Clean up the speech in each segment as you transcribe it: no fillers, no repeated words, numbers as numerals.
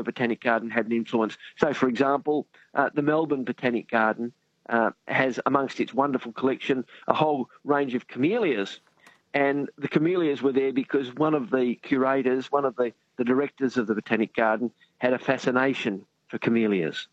a botanic garden had an influence. So, for example, the Melbourne Botanic Garden has, amongst its wonderful collection, a whole range of camellias. And the camellias were there because one of the curators, one of the directors of the Botanic Garden, had a fascination for camellias.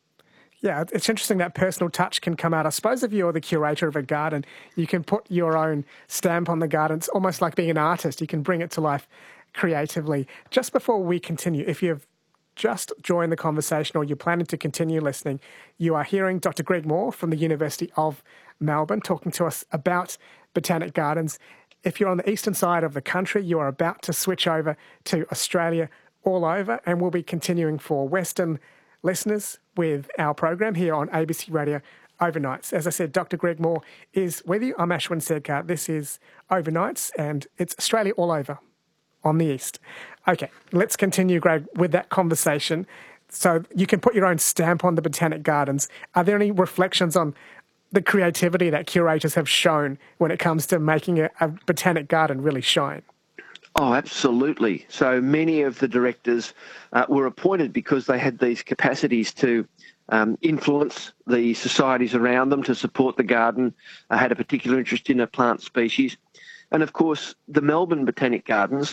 Yeah, it's interesting that personal touch can come out. I suppose if you're the curator of a garden, you can put your own stamp on the garden. It's almost like being an artist. You can bring it to life creatively. Just before we continue, if you've just joined the conversation or you're planning to continue listening, you are hearing Dr. Greg Moore from the University of Melbourne talking to us about botanic gardens. If you're on the eastern side of the country, you are about to switch over to Australia all over, and we'll be continuing for Western listeners with our program here on ABC Radio Overnights. As I said, Dr. Greg Moore is with you. I'm Ashwin Sedkar. This is Overnights, and it's Australia all over on the east. Okay, let's continue, Greg, with that conversation. So you can put your own stamp on the Botanic Gardens. Are there any reflections on the creativity that curators have shown when it comes to making a botanic garden really shine? Oh, absolutely. So many of the directors were appointed because they had these capacities to influence the societies around them, to support the garden, had a particular interest in a plant species. And, of course, the Melbourne Botanic Gardens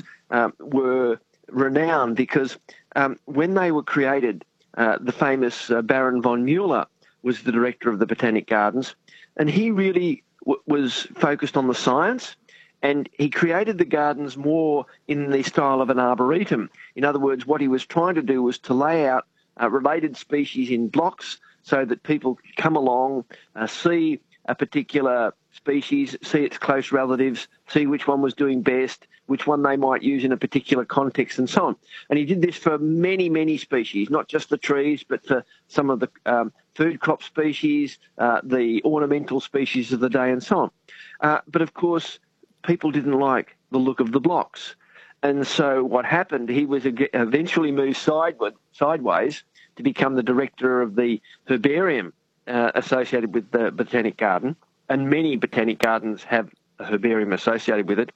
were renowned because when they were created, the famous Baron von Mueller was the director of the Botanic Gardens, and he really was focused on the science. And he created the gardens more in the style of an arboretum. In other words, what he was trying to do was to lay out related species in blocks so that people could come along, see a particular species, see its close relatives, see which one was doing best, which one they might use in a particular context, and so on. And he did this for many, many species, not just the trees, but for some of the food crop species, the ornamental species of the day, and so on. But, of course, people didn't like the look of the blocks. And so what happened, he was eventually moved sideways to become the director of the herbarium associated with the Botanic Garden. And many botanic gardens have a herbarium associated with it.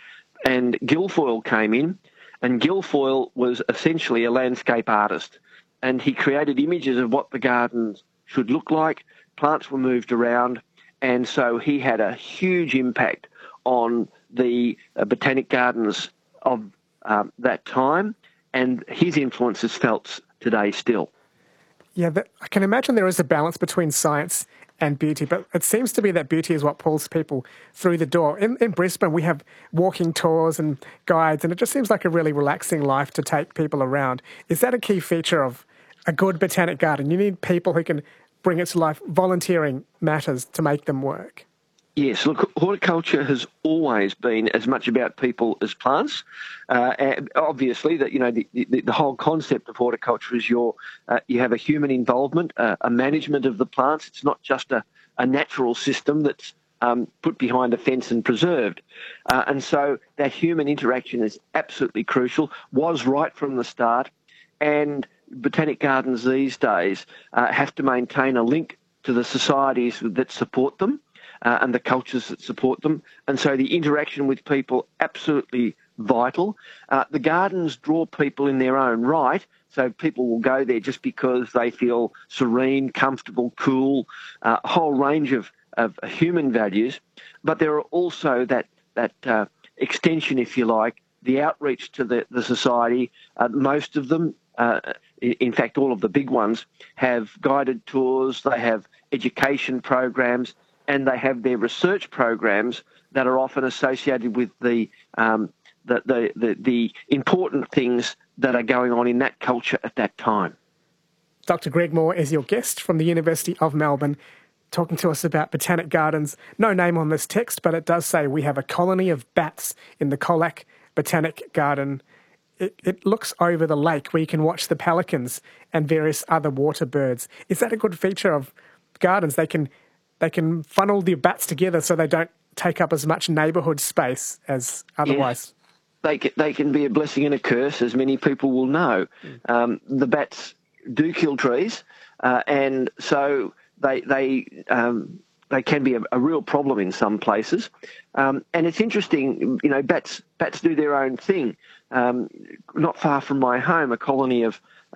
And Guilfoyle came in, and Guilfoyle was essentially a landscape artist. And he created images of what the gardens should look like. Plants were moved around. And so he had a huge impact on the botanic gardens of that time, and his influence is felt today still. Yeah, I can imagine there is a balance between science and beauty, but it seems to be that beauty is what pulls people through the door. In Brisbane, we have walking tours and guides, and it just seems like a really relaxing life to take people around. Is that a key feature of a good botanic garden? You need people who can bring it to life. Volunteering matters to make them work. Yes, look, horticulture has always been as much about people as plants. And obviously, that the whole concept of horticulture is you have a human involvement, a management of the plants. It's not just a natural system that's put behind a fence and preserved. And so that human interaction is absolutely crucial, was right from the start. And botanic gardens these days have to maintain a link to the societies that support them. And the cultures that support them. And so the interaction with people, absolutely vital. The gardens draw people in their own right, so people will go there just because they feel serene, comfortable, cool, a whole range of human values. But there are also that extension, if you like, the outreach to the society. Most of them, in fact, all of the big ones, have guided tours, they have education programs, and they have their research programs that are often associated with the important things that are going on in that culture at that time. Dr. Greg Moore is your guest from the University of Melbourne, talking to us about botanic gardens. No name on this text, but it does say we have a colony of bats in the Colac Botanic Garden. It looks over the lake where you can watch the pelicans and various other water birds. Is that a good feature of gardens? They can funnel the bats together so they don't take up as much neighbourhood space as otherwise. Yes. They can be a blessing and a curse, as many people will know. The bats do kill trees, and so they can be a real problem in some places. And it's interesting, bats do their own thing. Not far from my home, a colony of